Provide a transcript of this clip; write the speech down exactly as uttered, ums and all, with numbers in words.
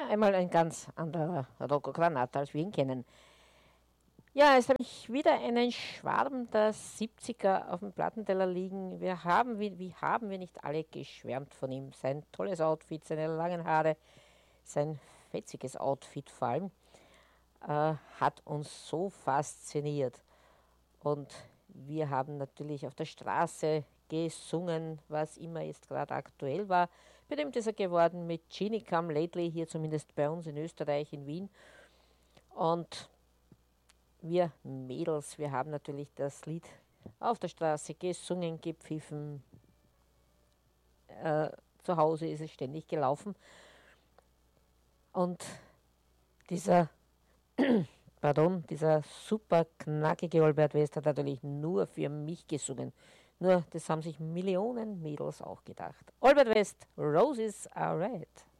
einmal ein ganz anderer Rocco Granata, als wir ihn kennen. Ja, jetzt habe ich wieder einen Schwarm der siebziger auf dem Plattenteller liegen. Wir haben, wie, wie haben wir nicht alle geschwärmt von ihm? Sein tolles Outfit, seine langen Haare, sein fetziges Outfit vor allem, äh, hat uns so fasziniert. Und wir haben natürlich auf der Straße gesungen, was immer jetzt gerade aktuell war. Berühmt ist er geworden mit Genie Come Lately, hier zumindest bei uns in Österreich, in Wien. Und wir Mädels, wir haben natürlich das Lied auf der Straße gesungen, gepfiffen. Äh, zu Hause ist es ständig gelaufen. Und dieser, pardon, dieser super knackige Albert West hat natürlich nur für mich gesungen. Nur, das haben sich Millionen Mädels auch gedacht. Albert West, Roses are red.